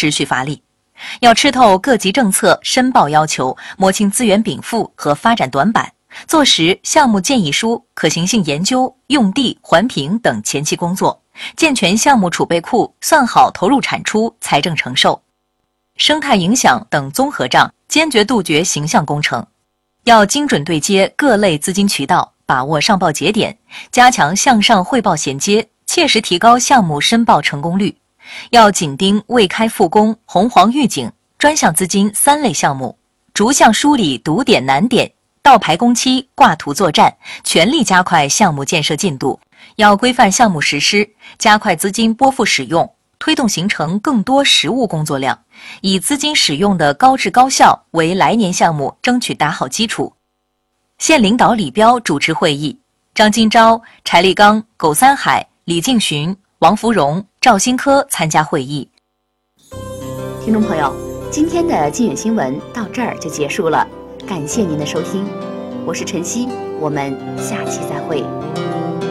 持续发力。要吃透各级政策申报要求，摸清资源禀赋和发展短板，做实项目建议书、可行性研究、用地、环评等前期工作，健全项目储备库，算好投入产出、财政承受、生态影响等综合账，坚决杜绝形象工程。要精准对接各类资金渠道，把握上报节点，加强向上汇报衔接，切实提高项目申报成功率。要紧盯未开复工、红黄预警、专项资金3类项目，逐项梳理堵点难点，到排工期挂图作战，全力加快项目建设进度。要规范项目实施，加快资金拨付使用，推动形成更多实务工作量，以资金使用的高质高效为来年项目争取打好基础。县领导李彪主持会议，张金钊、柴立刚、苟三海、李敬寻、王福荣、赵新科参加会议。 听众朋友，今天的金远新闻到这儿就结束了，感谢您的收听，我是晨曦，我们下期再会。